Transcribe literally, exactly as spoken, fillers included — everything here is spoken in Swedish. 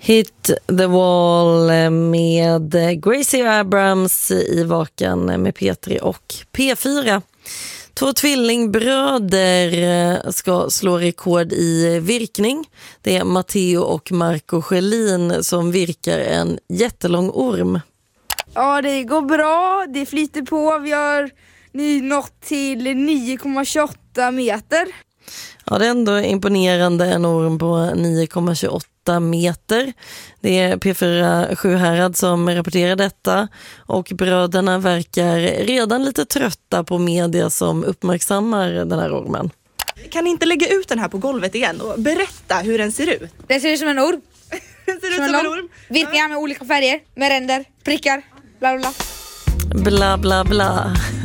Hit the Wall med Gracie Abrams i Vaken med P tre och P fyra. Två tvillingbröder ska slå rekord i virkning. Det är Matteo och Marco Schelin som virkar en jättelång orm. Ja, det går bra. Det flyter på. Vi har nu nått till nio komma tjugoåtta meter. Ja, det är ändå imponerande, en orm på nio komma tjugoåtta meter. Det är P fyra Sjuhärad som rapporterar detta och bröderna verkar redan lite trötta på media som uppmärksammar den här ormen. Kan ni inte lägga ut den här på golvet igen och berätta hur den ser ut? Den ser ut som en orm. Den ser ut som, som en en orm. Virkningar med olika färger, med ränder, prickar, bla bla bla. Bla bla bla.